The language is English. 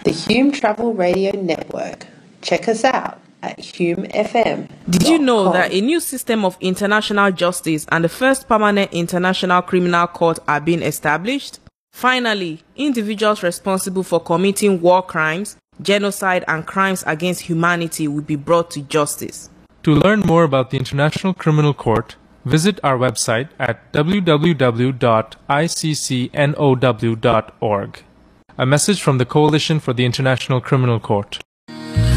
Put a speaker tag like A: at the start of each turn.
A: the Hume Travel Radio Network. Check us out at humefm.com.
B: Did you know that a new system of international justice and the first permanent international criminal court are being established? Finally, individuals responsible for committing war crimes, genocide, and crimes against humanity will be brought to justice.
C: To learn more about the International Criminal Court, visit our website at www.iccnow.org. A message from the Coalition for the International Criminal Court.